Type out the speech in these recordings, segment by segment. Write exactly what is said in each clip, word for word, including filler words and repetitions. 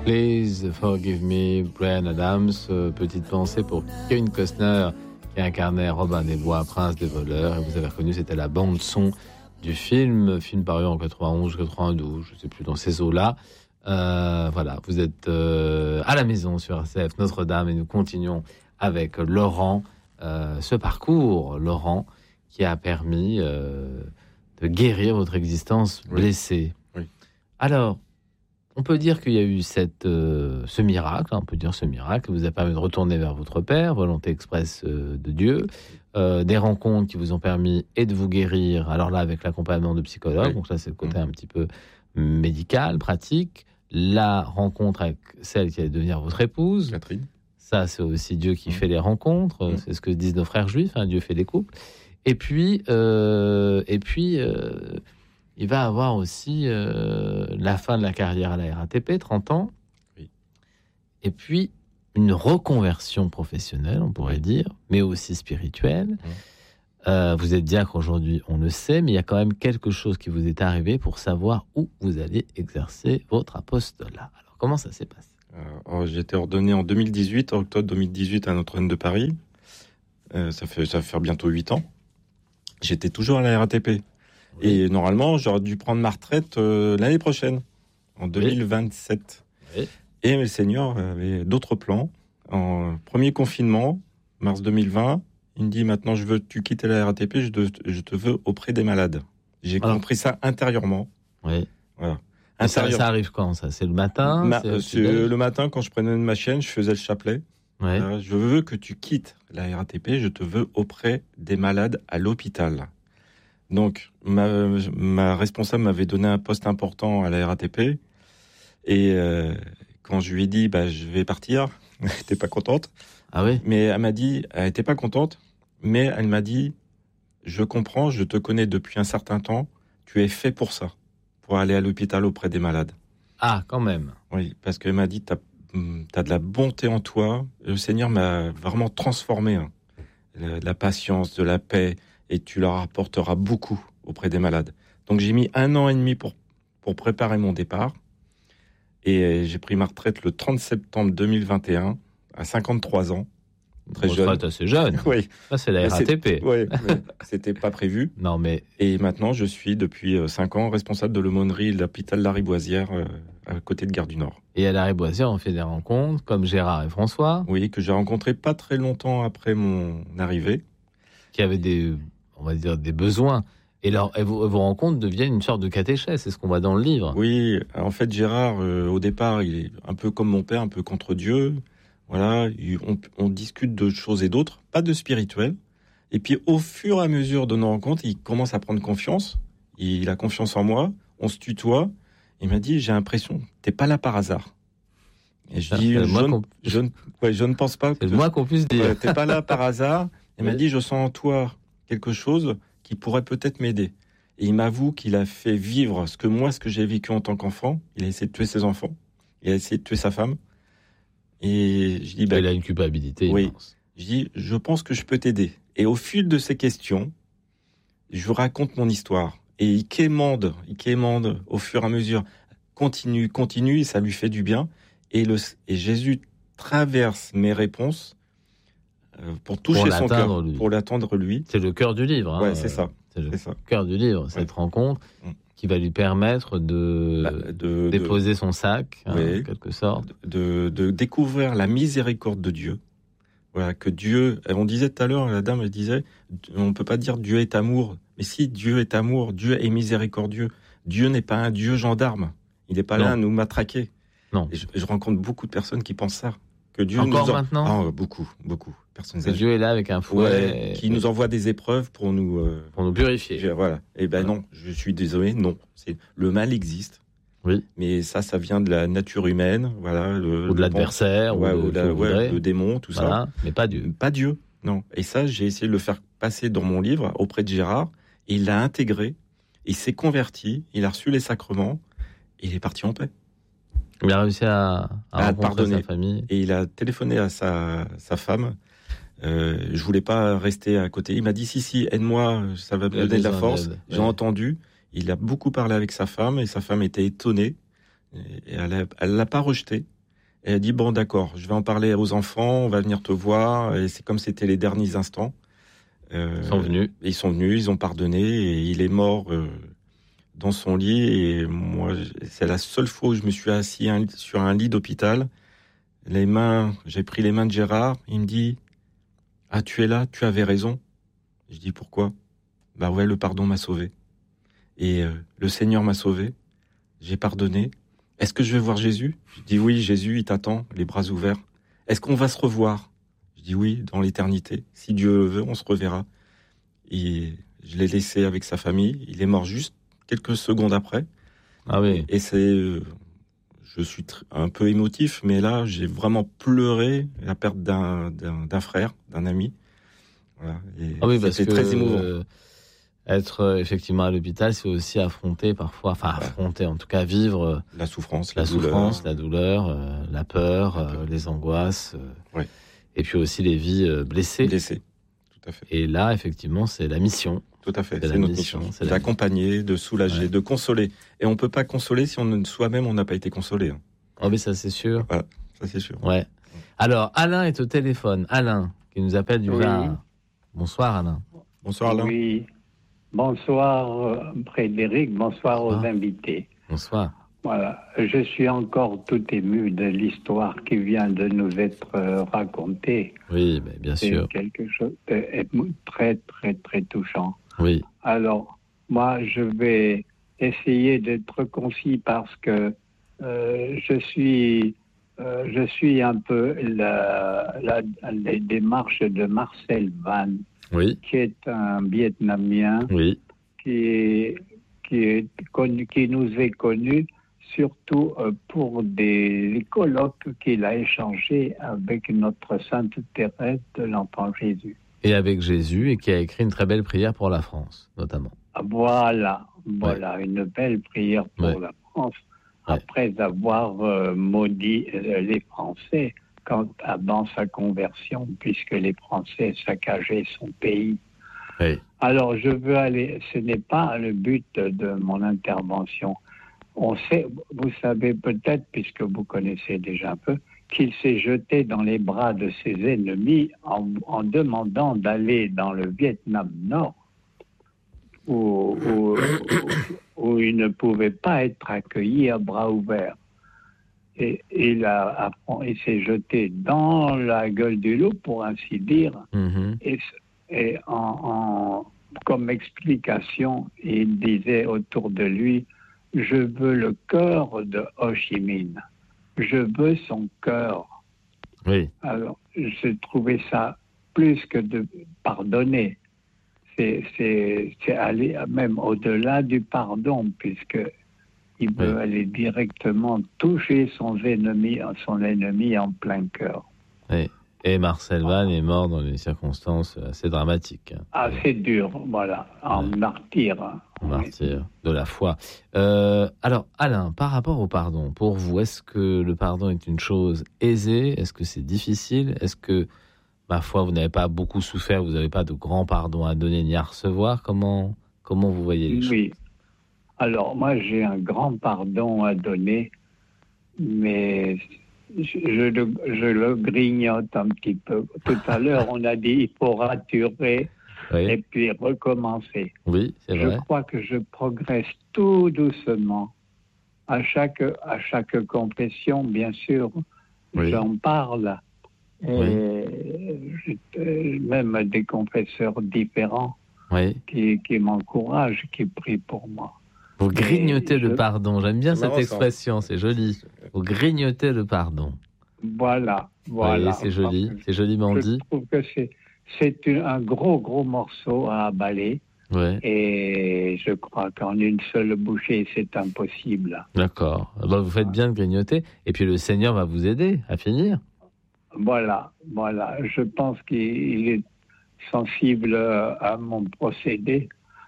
Please Forgive Me, Bryan Adams. Euh, petite pensée pour Kevin Costner qui incarnait Robin des Bois, prince des voleurs. Et vous avez reconnu, c'était la bande-son du film, film paru en quatre-vingt-onze quatre-vingt-douze, je ne sais plus, dans ces eaux-là. Euh, voilà, vous êtes euh, à la maison sur R C F Notre-Dame et nous continuons avec Laurent. Euh, ce parcours, Laurent, qui a permis euh, de guérir votre existence blessée. Oui. Oui. Alors, on peut dire qu'il y a eu cette, euh, ce miracle, hein, on peut dire ce miracle, qui vous a permis de retourner vers votre Père, volonté expresse euh, de Dieu, euh, des rencontres qui vous ont permis et de vous guérir, alors là avec l'accompagnement de psychologue, oui. Donc ça c'est le côté mmh. un petit peu médical, pratique, la rencontre avec celle qui allait devenir votre épouse, Catherine. Ça c'est aussi Dieu qui mmh. fait les rencontres, mmh. c'est ce que disent nos frères juifs, hein, Dieu fait des couples, et puis, euh, et puis euh, il va avoir aussi euh, la fin de la carrière à la R A T P, trente ans. Oui. Et puis, une reconversion professionnelle, on pourrait oui. dire, mais aussi spirituelle. Oui. Euh, vous êtes diacre aujourd'hui, on le sait, mais il y a quand même quelque chose qui vous est arrivé pour savoir où vous allez exercer votre apostolat. Alors, comment ça s'est passé ? euh, J'ai été ordonné en deux mille dix-huit, en octobre deux mille dix-huit, à Notre-Dame de Paris. Euh, ça, fait, ça va faire bientôt huit ans. J'étais toujours à la R A T P. Oui. Et normalement, j'aurais dû prendre ma retraite euh, l'année prochaine, en deux mille vingt-sept. Oui. Et le Seigneur avait d'autres plans. En premier confinement, mars deux mille vingt, il me dit « Maintenant, je veux que tu quittes la R A T P, je te, je te veux auprès des malades. » J'ai Alors. compris ça intérieurement. Oui. Voilà. Intérieur... Ça, ça arrive quand, ça ? C'est le matin Ma, c'est c'est le matin, quand je prenais ma chienne, je faisais le chapelet. Ouais. Euh, je veux que tu quittes la R A T P, je te veux auprès des malades à l'hôpital. Donc, ma, ma responsable m'avait donné un poste important à la R A T P. Et euh, quand je lui ai dit, bah, je vais partir, elle n'était pas contente. Ah oui ? Mais elle m'a dit, elle n'était pas contente, mais elle m'a dit, je comprends, je te connais depuis un certain temps, tu es fait pour ça, pour aller à l'hôpital auprès des malades. Ah, quand même. Oui, parce qu'elle m'a dit, tu as de la bonté en toi. Le Seigneur m'a vraiment transformé. Hein. De la patience, de la paix. Et tu leur apporteras beaucoup auprès des malades. Donc j'ai mis un an et demi pour, pour préparer mon départ. Et j'ai pris ma retraite le trente septembre deux mille vingt et un, à cinquante-trois ans. Très jeune. Retraite assez jeune. Oui. Ça, c'est la R A T P. Oui, c'était pas prévu. Non, mais... Et maintenant, je suis depuis cinq ans responsable de l'aumônerie de l'hôpital Lariboisière, euh, à côté de Gare du Nord. Et à Lariboisière, on fait des rencontres comme Gérard et François. Oui, que j'ai rencontrés pas très longtemps après mon arrivée. Qui avaient des... on va dire, des besoins. Et, leur, et vos, vos rencontres deviennent une sorte de catéchèse, c'est ce qu'on voit dans le livre. Oui, en fait, Gérard, euh, au départ, il est un peu comme mon père, un peu contre Dieu. Voilà, on, on discute de choses et d'autres, pas de spirituel. Et puis, au fur et à mesure de nos rencontres, il commence à prendre confiance. Il a confiance en moi, on se tutoie. Il m'a dit, j'ai l'impression, t'es pas là par hasard. Et je ça, dis, je, qu'on... je, ne, ouais, je ne pense pas. C'est que le moins qu'on puisse dire. Ouais, t'es pas là par hasard. Il oui. m'a dit, je sens en toi quelque chose qui pourrait peut-être m'aider. Et il m'avoue qu'il a fait vivre ce que moi, ce que j'ai vécu en tant qu'enfant. Il a essayé de tuer ses enfants. Il a essayé de tuer sa femme. Et je dis, bah, il a une culpabilité oui. immense. Je dis, je pense que je peux t'aider. Et au fil de ces questions, je vous raconte mon histoire. Et il quémande, il quémande au fur et à mesure. Continue, continue, et ça lui fait du bien. Et, le, et Jésus traverse mes réponses pour toucher pour son cœur, lui. pour l'attendre lui. C'est le cœur du livre. Hein. Ouais, c'est ça. C'est le c'est ça. cœur du livre, cette ouais. rencontre mmh. qui va lui permettre de, bah, de déposer de, son sac, hein, ouais, en quelque sorte. De, de découvrir la miséricorde de Dieu. Voilà, que Dieu, on disait tout à l'heure, la dame, elle disait, on ne peut pas dire Dieu est amour. Mais si Dieu est amour, Dieu est miséricordieux. Dieu n'est pas un Dieu gendarme. Il n'est pas non. là à nous matraquer. Non. Et je, je rencontre beaucoup de personnes qui pensent ça. Que Dieu Encore nous en... maintenant oh, beaucoup, beaucoup. Personnes âgées. Dieu est là avec un fouet. Ouais, et... Qui nous envoie des épreuves pour nous... Euh... Pour nous purifier. Voilà. Et ben voilà. Non, je suis désolé, non. C'est... Le mal existe. Oui. Mais ça, ça vient de la nature humaine. Voilà, le, ou de l'adversaire. Ouais, ou, ou, la, ouais, le démon, tout voilà. ça. Mais pas Dieu. Pas Dieu, non. Et ça, j'ai essayé de le faire passer dans mon livre auprès de Gérard. Et il l'a intégré. Il s'est converti. Il a reçu les sacrements. Et il est parti en paix. Il a réussi à, à, à pardonner sa famille. Et il a téléphoné à sa, sa femme. Euh, je voulais pas rester à côté. Il m'a dit, si, si, aide-moi, ça va me donner de la force. D'aide. J'ai ouais. entendu. Il a beaucoup parlé avec sa femme et sa femme était étonnée. Et elle, a, elle l'a pas rejeté. Et elle dit, bon, d'accord, je vais en parler aux enfants, on va venir te voir. Et c'est comme c'était les derniers instants. Euh, Ils sont venus. Ils sont venus, ils ont pardonné, et il est mort euh, dans son lit. Et moi, c'est la seule fois où je me suis assis un, sur un lit d'hôpital. Les mains, j'ai pris les mains de Gérard. Il me dit, ah, tu es là, tu avais raison. Je dis, pourquoi? Bah ouais, le pardon m'a sauvé. Et euh, le Seigneur m'a sauvé. J'ai pardonné. Est-ce que je vais voir Jésus? Je dis oui, Jésus, il t'attend, les bras ouverts. Est-ce qu'on va se revoir? Je dis oui, dans l'éternité. Si Dieu le veut, on se reverra. Et je l'ai laissé avec sa famille. Il est mort juste quelques secondes après. Ah oui. Et c'est, euh, je suis tr- un peu émotif, mais là, j'ai vraiment pleuré la perte d'un, d'un, d'un frère, d'un ami. Voilà. Et Ah oui, parce c'était que très émouvant. euh, être euh, effectivement à l'hôpital, c'est aussi affronter parfois, enfin Ouais. affronter, en tout cas vivre euh, La souffrance, la la, douleur. souffrance, la douleur, euh, la peur, La euh, peur. les angoisses, euh, Ouais. et puis aussi les vies euh, blessées. Blessé. Tout à fait. Et là, effectivement, c'est la mission. Tout à fait. C'est C'est, la notre mission, mission. c'est la D'accompagner, de soulager, Ouais. de consoler. Et on peut pas consoler si on ne, soi-même on n'a pas été consolé. hein. Oh, mais ça, c'est sûr. Voilà. Ça, c'est sûr. Ouais. Alors, Alain est au téléphone. Alain, qui nous appelle du Oui. Var. Bonsoir, Alain. Bonsoir, Alain. Oui. Bonsoir euh, Frédéric, bonsoir, Bonsoir. aux invités. Bonsoir. Voilà, je suis encore tout ému de l'histoire qui vient de nous être euh, racontée. Oui, ben, bien C'est sûr. quelque chose de émo- très très très touchant. Oui. Alors, moi, je vais essayer d'être concis parce que euh, je suis euh, je suis un peu la, la, les démarches de Marcel Van, Oui. qui est un Vietnamien Oui. qui est, qui est connu, qui nous est connu surtout euh, pour des colloques qu'il a échangés avec notre Sainte Thérèse de l'Enfant Jésus. Et avec Jésus, et qui a écrit une très belle prière pour la France, notamment. Voilà, voilà, ouais. Une belle prière pour ouais. la France, ouais. après avoir euh, maudit euh, les Français quand, avant sa conversion, puisque les Français saccageaient son pays. Oui. Alors, je veux aller, ce n'est pas le but de mon intervention. On sait, vous savez peut-être, puisque vous connaissez déjà un peu, qu'il s'est jeté dans les bras de ses ennemis en, en demandant d'aller dans le Vietnam Nord, où, où, où il ne pouvait pas être accueilli à bras ouverts. Et il, a, il s'est jeté dans la gueule du loup, pour ainsi dire, Mm-hmm. et, et en, en, comme explication, il disait autour de lui, « Je veux le cœur de Ho Chi Minh. Je veux son cœur. » Oui. Alors, j'ai trouvé ça plus que de pardonner. C'est, c'est, c'est aller même au-delà du pardon, puisqu'il veut oui. aller directement toucher son ennemi, son ennemi en plein cœur. Oui. Et Marcel Van est mort dans des circonstances assez dramatiques. Assez dures, voilà, en ouais. martyr. En martyr de la foi. Euh, alors, Alain, par rapport au pardon, pour vous, est-ce que le pardon est une chose aisée? Est-ce que c'est difficile? Est-ce que, ma foi, vous n'avez pas beaucoup souffert, vous n'avez pas de grand pardon à donner ni à recevoir? Comment, comment vous voyez les choses? Oui. Alors, moi, j'ai un grand pardon à donner, mais... Je, je, le, je le grignote un petit peu. Tout à l'heure, on a dit il faut raturer oui. et puis recommencer. Oui, c'est je vrai. Je crois que je progresse tout doucement. À chaque, à chaque confession, bien sûr, oui. j'en parle. Et oui. je, même des confesseurs différents oui. qui, qui m'encouragent, qui prient pour moi. Vous grignotez le je... pardon. J'aime bien c'est cette marrant, expression, c'est joli. Vous grignotez le pardon. Voilà, voilà. Oui, c'est joli, c'est joliment dit. Je trouve que c'est, c'est un gros, gros morceau à avaler. Ouais. Et je crois qu'en une seule bouchée, c'est impossible. D'accord. Ben, vous faites bien de grignoter. Et puis le Seigneur va vous aider à finir. Voilà, voilà. Je pense qu'il est sensible à mon procédé.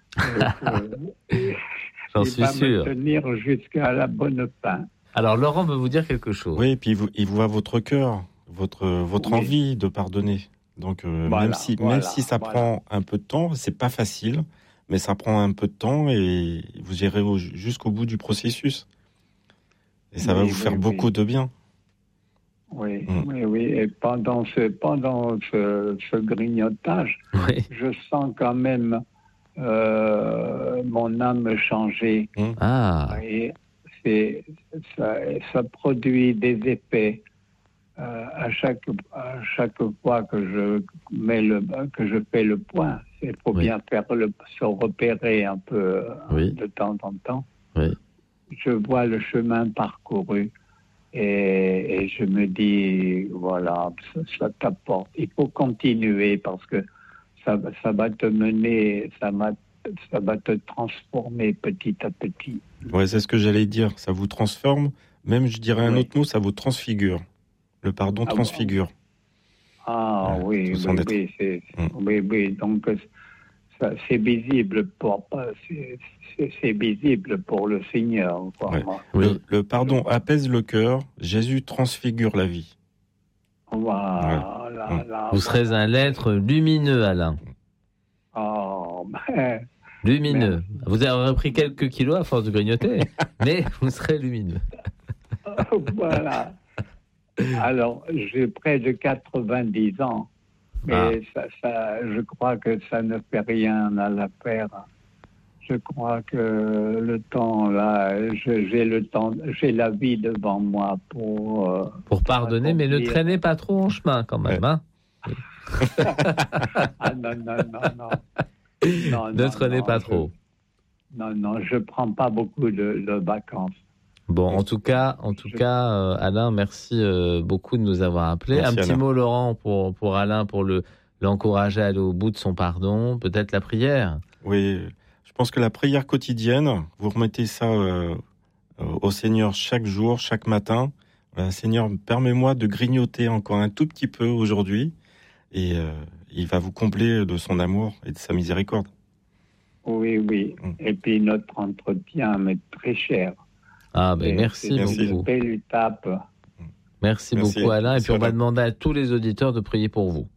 J'en il suis va sûr. me tenir jusqu'à la bonne fin. Alors Laurent veut vous dire quelque chose. Oui, et puis il, il voit votre cœur, votre votre oui. envie de pardonner. Donc euh, voilà, même si voilà, même si ça voilà. prend un peu de temps, c'est pas facile, mais ça prend un peu de temps et vous irez au, jusqu'au bout du processus. Et ça oui, va vous oui, faire oui. beaucoup de bien. oui, Mm. oui, oui. Et pendant ce, pendant ce, ce grignotage, Oui. je sens quand même euh, mon âme changer. Ah, Et c'est, ça, ça produit des effets euh, à chaque à chaque fois que je mets le que je fais le point. Il faut Oui. bien faire le se repérer un peu euh, Oui. de temps en temps. oui. Je vois le chemin parcouru et, et je me dis voilà, ça, ça t'apporte. Il faut continuer parce que ça, ça va te mener, ça va, ça va te transformer petit à petit. Ouais, c'est ce que j'allais dire. Ça vous transforme. Même, je dirais un Oui. autre mot, ça vous transfigure. Le pardon Ah, transfigure. Ah Ouais, oui, tout son oui, être. oui, c'est, Mm. oui, oui. Donc ça, c'est visible pour c'est, c'est, c'est visible pour le Seigneur. Quoi, Ouais. moi. Oui. Le, le pardon apaise le cœur. Jésus transfigure la vie. Voilà, Ouais. là, Vous serez voilà. un être lumineux, Alain. Oh, ben, Lumineux. Merci. Vous avez repris quelques kilos à force de grignoter, mais vous serez lumineux. voilà. Alors, j'ai près de quatre-vingt-dix ans, mais ça, ça, je crois que ça ne fait rien à l'affaire. Je crois que le temps, là, je- j'ai le temps, j'ai la vie devant moi pour. euh, Pour pardonner, mais ne accomplir. traînez pas trop en chemin quand même. Hein. Ah non, non, non, non. Non, ne non, traînez non, pas je- trop. Non, non, je prends pas beaucoup de, de vacances. Bon, en tout cas, en tout Je- cas, euh, Alain, merci euh, beaucoup de nous avoir appelés. Merci, Un petit Alain. mot, Laurent, pour pour Alain, pour le l'encourager à aller au bout de son pardon. Peut-être la prière. Oui, je pense que la prière quotidienne, vous remettez ça euh, au Seigneur chaque jour, chaque matin. Voilà, Seigneur, permets-moi de grignoter encore un tout petit peu aujourd'hui, et euh, il va vous combler de son amour et de sa miséricorde. Oui, oui. Mm. Et puis notre entretien m'est très cher. Ah, ben Et merci c'est Merci. une beaucoup. belle étape. Merci, Merci. beaucoup, Alain. Et puis on va Alain. demander à tous les auditeurs de prier pour vous.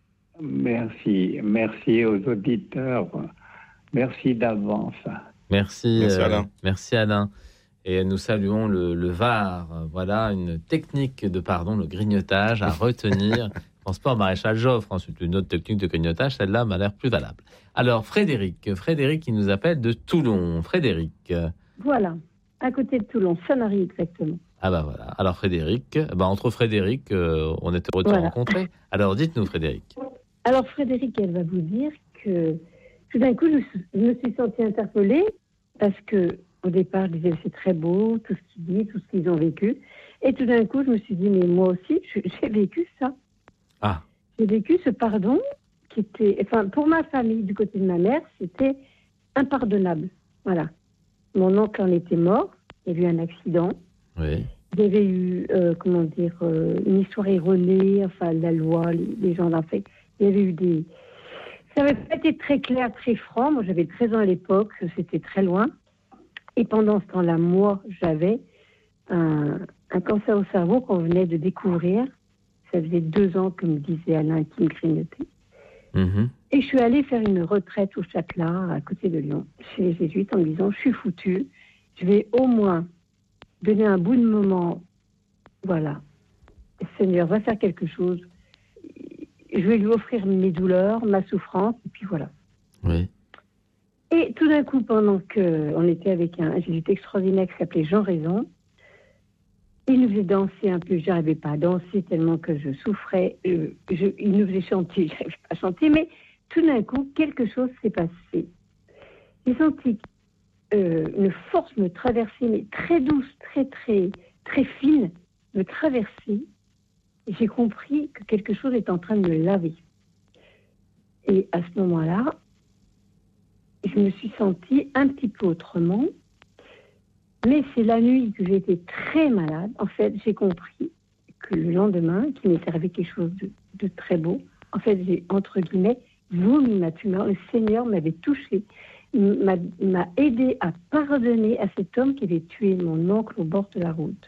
Merci. Merci aux auditeurs. Merci d'avance. Merci, Merci, euh, Alain. merci Alain. Et nous saluons le, le V A R. Voilà une technique de pardon, le grignotage à retenir. Je pense pas au maréchal Joffre. Hein, c'est une autre technique de grignotage. Celle-là m'a l'air plus valable. Alors Frédéric, Frédéric qui nous appelle de Toulon. Frédéric. Voilà, à côté de Toulon, Sanary exactement. Ah bah voilà. Alors Frédéric, bah entre Frédéric, euh, on était heureux de se Voilà. rencontrer. Alors dites-nous Frédéric. Alors Frédéric, elle va vous dire que tout d'un coup, je, je me suis sentie interpellée parce que au départ, je disais c'est très beau, tout ce qu'ils disent, tout ce qu'ils ont vécu. Et tout d'un coup, je me suis dit, mais moi aussi, je- j'ai vécu ça. Ah. J'ai vécu ce pardon qui était, enfin, pour ma famille, du côté de ma mère, c'était impardonnable. Voilà. Mon oncle en était mort, il y a eu un accident. Oui. Il y avait eu, euh, comment dire, euh, une histoire erronée, enfin, la loi, les, les gens l'ont fait. Il y avait eu des... Ça n'avait pas été très clair, très franc. Moi, j'avais treize ans à l'époque, c'était très loin. Et pendant ce temps-là, moi, j'avais un, un cancer au cerveau qu'on venait de découvrir. Ça faisait deux ans que me disait Alain qui me grignotait. Mhm. Et je suis allée faire une retraite au Châtelat, à côté de Lyon, chez les Jésuites, en me disant, je suis foutue, je vais au moins donner un bout de moment, voilà, le Seigneur va faire quelque chose, je vais lui offrir mes douleurs, ma souffrance, et puis voilà. Oui. Et tout d'un coup, pendant qu'on était avec un jésuite extraordinaire qui s'appelait Jean Raison, il nous faisait danser un peu, j'arrivais pas à danser tellement que je souffrais, euh, je, il nous faisait chanter, j'arrivais pas à chanter, mais tout d'un coup, quelque chose s'est passé. J'ai senti euh, une force me traverser, mais très douce, très, très, très fine, me traverser. Et j'ai compris que quelque chose est en train de me laver. Et à ce moment-là, je me suis sentie un petit peu autrement. Mais c'est la nuit que j'ai été très malade. En fait, j'ai compris que le lendemain, qu'il m'était arrivé quelque chose de, de très beau. En fait, j'ai, entre guillemets, vomi ma tumeur. Le Seigneur m'avait touchée, m'a, m'a aidé à pardonner à cet homme qui avait tué mon oncle au bord de la route.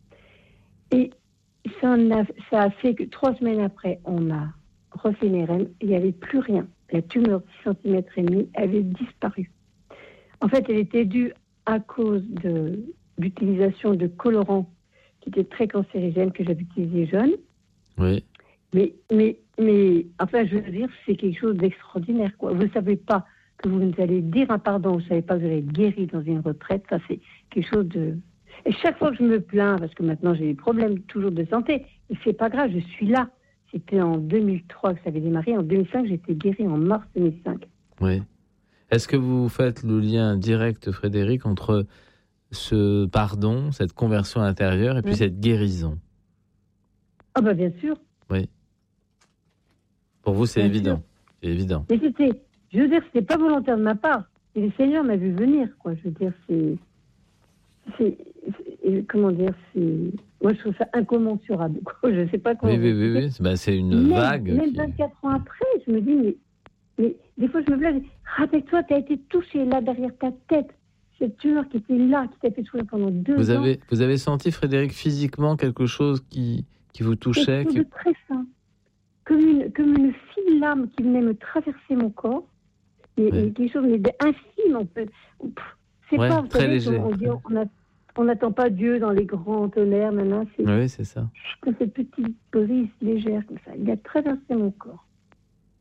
Et ça, en a, ça a fait que trois semaines après, on a refait les R E M. Il n'y avait plus rien. La tumeur de six centimètres et demi avait disparu. En fait, elle était due à cause de l'utilisation de colorants qui était très cancérigène, que j'avais utilisé jeune. Oui. Mais, mais, mais, enfin, je veux dire, c'est quelque chose d'extraordinaire, quoi. Vous ne savez pas que vous allez dire un pardon, vous ne savez pas que vous allez être guéri dans une retraite, ça, c'est quelque chose de... Et chaque fois que je me plains, parce que maintenant j'ai des problèmes toujours de santé, et c'est pas grave, je suis là. C'était en deux mille trois que ça avait démarré. En deux mille cinq, j'étais guérie en mars deux mille cinq. Oui. Est-ce que vous faites le lien direct, Frédéric, entre ce pardon, cette conversion intérieure et puis oui. cette guérison? Ah bah bien sûr. Oui. Pour vous, c'est bien évident. Sûr. C'est évident. Mais c'était, je veux dire, c'était pas volontaire de ma part. Et le Seigneur m'a vu venir, quoi. Je veux dire, c'est... C'est, c'est, comment dire, c'est... Moi, je trouve ça incommensurable, quoi. Je ne sais pas comment... Oui, oui, oui, oui. Ben, c'est une même, vague. Même qui... vingt-quatre ans après, je me dis, mais, mais des fois, je me blague. Rappelle-toi, tu as été touché là, derrière ta tête. Cette tumeur qui était là, qui t'a fait souffrir pendant deux vous ans. Avez, vous avez senti, Frédéric, physiquement quelque chose qui, qui vous touchait? Quelque chose qui... de très sain. Comme une, comme une fine lame qui venait me traverser mon corps. Et, oui. et quelque chose d'infime, en fait. C'est ouais, pas, très savez, léger. On, dit, on n'attend pas Dieu dans les grands tonnerres, maintenant. C'est, oui, c'est ça. C'est cette petite brise légère, comme ça. Il a traversé mon corps.